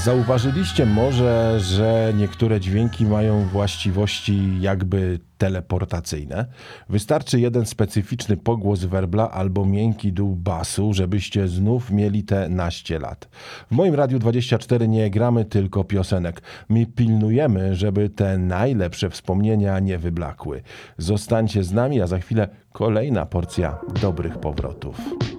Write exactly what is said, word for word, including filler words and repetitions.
Zauważyliście może, że niektóre dźwięki mają właściwości jakby teleportacyjne? Wystarczy jeden specyficzny pogłos werbla albo miękki dół basu, żebyście znów mieli te naście lat. W moim Radiu dwadzieścia cztery nie gramy tylko piosenek. My pilnujemy, żeby te najlepsze wspomnienia nie wyblakły. Zostańcie z nami, a za chwilę kolejna porcja dobrych powrotów.